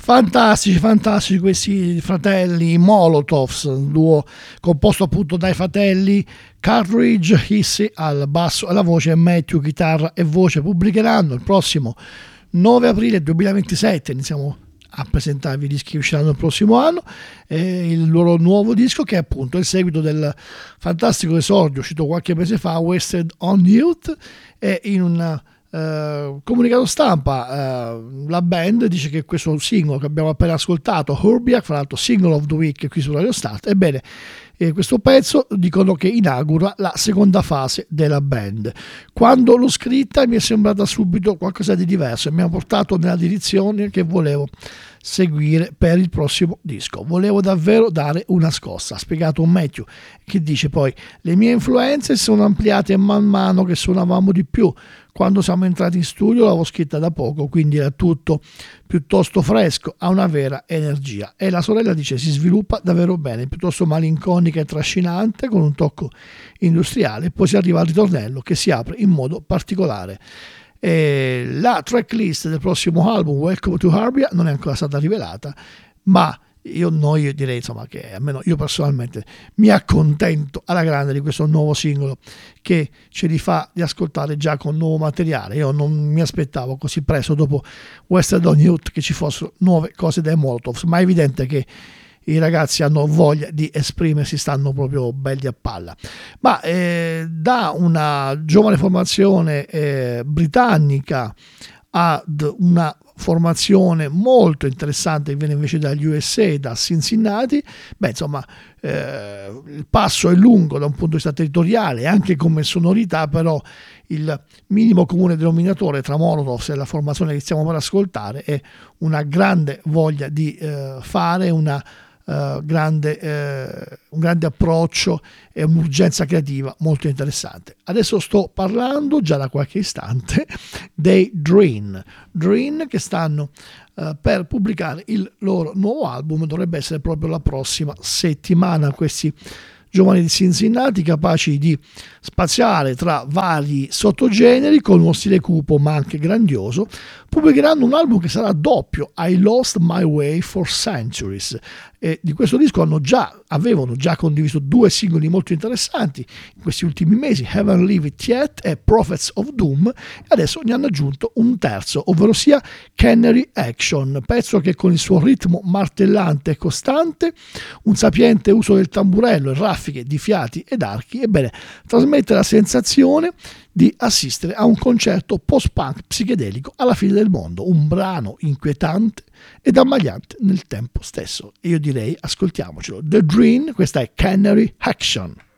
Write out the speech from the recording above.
Fantastici questi fratelli Molotovs, un duo composto appunto dai fratelli Cartridge, Hissy al basso e alla voce e Matthew chitarra e voce. Pubblicheranno il prossimo 9 aprile 2027, iniziamo a presentarvi i dischi che usciranno il prossimo anno, il loro nuovo disco, che è appunto il seguito del fantastico esordio uscito qualche mese fa, Wasted on Youth. E in un comunicato stampa la band dice che questo singolo che abbiamo appena ascoltato, Horbiak, fra l'altro single of the week qui su Radio Start, ebbene questo pezzo dicono che inaugura la seconda fase della band. Quando l'ho scritta mi è sembrata subito qualcosa di diverso e mi ha portato nella direzione che volevo seguire per il prossimo disco. Volevo davvero dare una scossa, ha spiegato Matthew, che dice poi: le mie influenze sono ampliate man mano che suonavamo di più. Quando siamo entrati in studio l'avevo scritta da poco, quindi era tutto piuttosto fresco, ha una vera energia. E la sorella dice si sviluppa davvero bene, piuttosto malinconica e trascinante, con un tocco industriale, poi si arriva al ritornello che si apre in modo particolare. La tracklist del prossimo album, Welcome to Harbia, non è ancora stata rivelata, ma io direi insomma che almeno io personalmente mi accontento alla grande di questo nuovo singolo che ce li fa di ascoltare già con nuovo materiale. Io non mi aspettavo così presto dopo Wasted on Youth che ci fossero nuove cose dai Molotov, ma è evidente che i ragazzi hanno voglia di esprimersi, stanno proprio belli a palla. Ma da una giovane formazione britannica ad una formazione molto interessante che viene invece dagli USA, da Cincinnati, insomma il passo è lungo da un punto di vista territoriale e anche come sonorità, però il minimo comune denominatore tra Molotov e la formazione che stiamo per ascoltare è una grande voglia di fare, un grande approccio e un'urgenza creativa molto interessante. Adesso sto parlando già da qualche istante dei Dream che stanno per pubblicare il loro nuovo album. Dovrebbe essere proprio la prossima settimana. Questi giovani di Cincinnati, capaci di spaziare tra vari sottogeneri con uno stile cupo ma anche grandioso, pubblicheranno un album che sarà doppio, I Lost My Way for Centuries. E di questo disco avevano già condiviso due singoli molto interessanti in questi ultimi mesi, Haven't Leave It Yet e Prophets of Doom, e adesso ne hanno aggiunto un terzo, ovvero sia Canary Action, pezzo che con il suo ritmo martellante e costante, un sapiente uso del tamburello e raffiche di fiati ed archi, ebbene, trasmette la sensazione di assistere a un concerto post-punk psichedelico alla fine del mondo, un brano inquietante ed ammaliante nel tempo stesso. E io direi ascoltiamocelo. The Dream, questa è Canary Action.